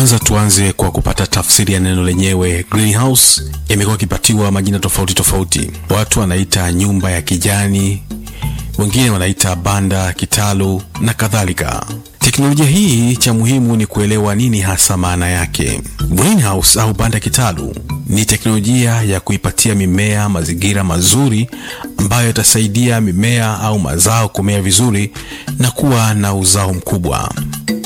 Kwanza tuanze kwa kupata tafsiri ya neno lenyewe. Greenhouse imekuwa ikipatiwa majina tofauti tofauti. Watu wanaita nyumba ya kijani, wengine wanaita banda, kitalu na kadhalika. Teknolojia hii cha muhimu ni kuelewa nini hasa maana yake. Greenhouse au banda kitalu ni teknolojia ya kuipatia mimea mazingira mazuri ambayo yatasaidia mimea au mazao kumea vizuri na kuwa na uzao mkubwa.